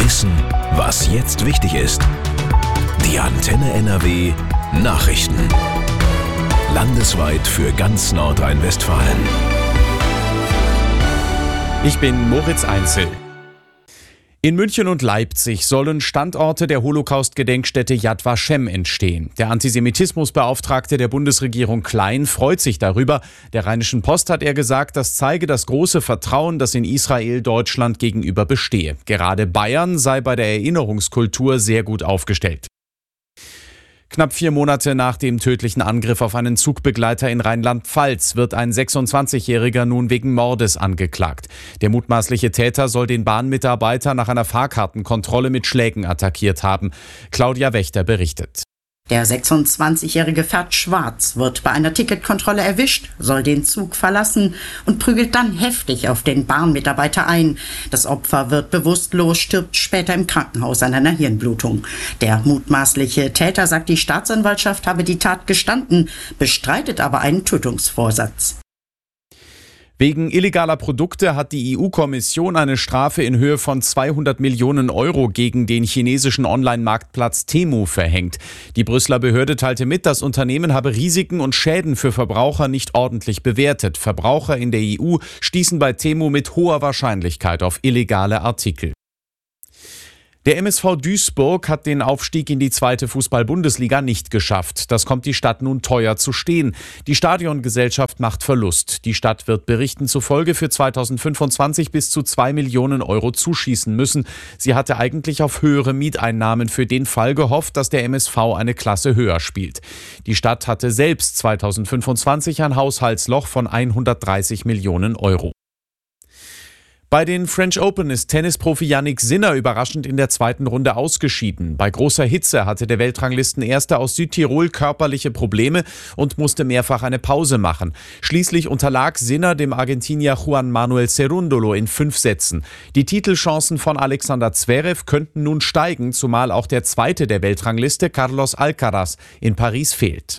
Wissen, was jetzt wichtig ist. Die Antenne NRW Nachrichten. Landesweit für ganz Nordrhein-Westfalen. Ich bin Moritz Einzel. In München und Leipzig sollen Standorte der Holocaust-Gedenkstätte Yad Vashem entstehen. Der Antisemitismusbeauftragte der Bundesregierung Klein freut sich darüber. Der Rheinischen Post hat er gesagt, das zeige das große Vertrauen, das in Israel Deutschland gegenüber bestehe. Gerade Bayern sei bei der Erinnerungskultur sehr gut aufgestellt. Knapp 4 Monate nach dem tödlichen Angriff auf einen Zugbegleiter in Rheinland-Pfalz wird ein 26-Jähriger nun wegen Mordes angeklagt. Der mutmaßliche Täter soll den Bahnmitarbeiter nach einer Fahrkartenkontrolle mit Schlägen attackiert haben. Claudia Wächter berichtet. Der 26-Jährige fährt schwarz, wird bei einer Ticketkontrolle erwischt, soll den Zug verlassen und prügelt dann heftig auf den Bahnmitarbeiter ein. Das Opfer wird bewusstlos, stirbt später im Krankenhaus an einer Hirnblutung. Der mutmaßliche Täter sagt, die Staatsanwaltschaft habe die Tat gestanden, bestreitet aber einen Tötungsvorsatz. Wegen illegaler Produkte hat die EU-Kommission eine Strafe in Höhe von 200 Millionen Euro gegen den chinesischen Online-Marktplatz Temu verhängt. Die Brüsseler Behörde teilte mit, das Unternehmen habe Risiken und Schäden für Verbraucher nicht ordentlich bewertet. Verbraucher in der EU stießen bei Temu mit hoher Wahrscheinlichkeit auf illegale Artikel. Der MSV Duisburg hat den Aufstieg in die 2. Fußball-Bundesliga nicht geschafft. Das kommt die Stadt nun teuer zu stehen. Die Stadiongesellschaft macht Verlust. Die Stadt wird Berichten zufolge für 2025 bis zu 2 Millionen Euro zuschießen müssen. Sie hatte eigentlich auf höhere Mieteinnahmen für den Fall gehofft, dass der MSV eine Klasse höher spielt. Die Stadt hatte selbst 2025 ein Haushaltsloch von 130 Millionen Euro. Bei den French Open ist Tennisprofi Jannik Sinner überraschend in der 2. Runde ausgeschieden. Bei großer Hitze hatte der Weltranglistenerste aus Südtirol körperliche Probleme und musste mehrfach eine Pause machen. Schließlich unterlag Sinner dem Argentinier Juan Manuel Cerúndolo in 5 Sätzen. Die Titelchancen von Alexander Zverev könnten nun steigen, zumal auch der Zweite der Weltrangliste, Carlos Alcaraz, in Paris fehlt.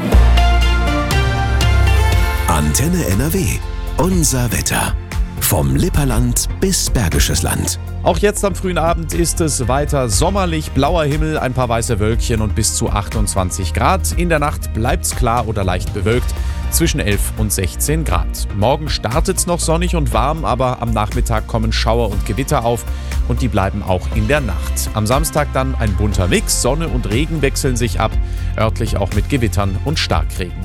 Antenne NRW. Unser Wetter. Vom Lipperland bis Bergisches Land. Auch jetzt am frühen Abend ist es weiter sommerlich, blauer Himmel, ein paar weiße Wölkchen und bis zu 28 Grad. In der Nacht bleibt's klar oder leicht bewölkt, zwischen 11 und 16 Grad. Morgen startet's noch sonnig und warm, aber am Nachmittag kommen Schauer und Gewitter auf und die bleiben auch in der Nacht. Am Samstag dann ein bunter Mix, Sonne und Regen wechseln sich ab, örtlich auch mit Gewittern und Starkregen.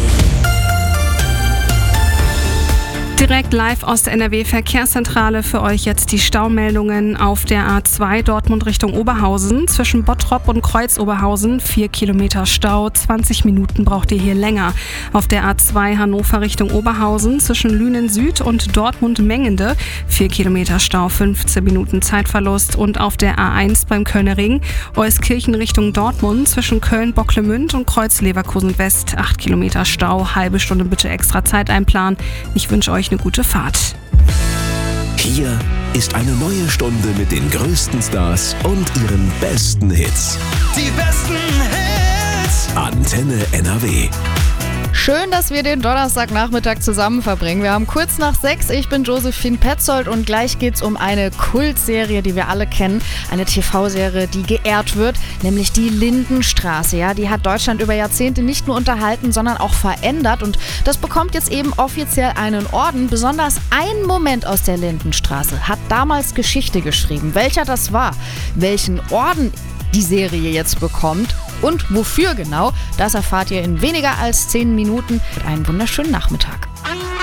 Direkt live aus der NRW-Verkehrszentrale für euch jetzt die Staumeldungen auf der A2 Dortmund Richtung Oberhausen. Zwischen Bottrop und Kreuz-Oberhausen 4 Kilometer Stau, 20 Minuten braucht ihr hier länger. Auf der A2 Hannover Richtung Oberhausen zwischen Lünen Süd und Dortmund-Mengende 4 Kilometer Stau, 15 Minuten Zeitverlust. Und auf der A1 beim Kölner Ring Euskirchen Richtung Dortmund zwischen Köln-Bocklemünd und Kreuz-Leverkusen West 8 Kilometer Stau, halbe Stunde bitte extra Zeit einplanen. Ich wünsche euch eine gute Fahrt. Hier ist eine neue Stunde mit den größten Stars und ihren besten Hits. Die besten Hits. Antenne NRW. Schön, dass wir den Donnerstagnachmittag zusammen verbringen. Wir haben kurz nach 6. Ich bin Josephine Petzold und gleich geht's um eine Kultserie, die wir alle kennen. Eine TV-Serie, die geehrt wird, nämlich die Lindenstraße. Ja, die hat Deutschland über Jahrzehnte nicht nur unterhalten, sondern auch verändert. Und das bekommt jetzt eben offiziell einen Orden. Besonders ein Moment aus der Lindenstraße hat damals Geschichte geschrieben. Welcher das war, welchen Orden die Serie jetzt bekommt und wofür genau, das erfahrt ihr in weniger als 10 Minuten. Einen wunderschönen Nachmittag.